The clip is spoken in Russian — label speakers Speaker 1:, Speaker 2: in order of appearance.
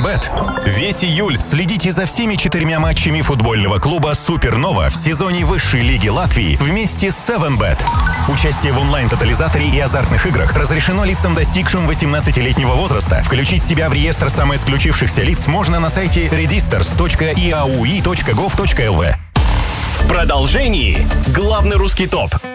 Speaker 1: 7bet. Весь июль следите за всеми 4 матчами футбольного клуба «Супернова» в сезоне высшей лиги Латвии вместе с 7bet. Участие в онлайн-тотализаторе и азартных играх разрешено лицам, достигшим 18-летнего возраста. Включить себя в реестр самоисключившихся лиц можно на сайте registers.iaui.gov.lv.
Speaker 2: В продолжении главный русский топ.